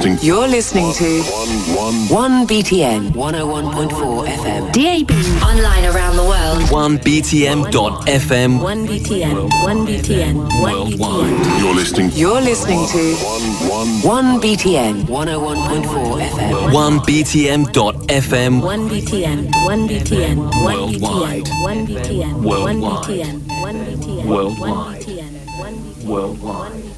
You're listening to 1BTN 101.4 FM. DAB. Online around the world. 1BTM.FM. 1BTN. 1BTN. 1BTN. You're listening to 1BTN 101.4 FM. 1BTM.FM. 1BTN. 1BTN. 1BTN. Worldwide. 1BTN. Worldwide. 1BTN. 1BTN. Worldwide. 1BTN. Worldwide.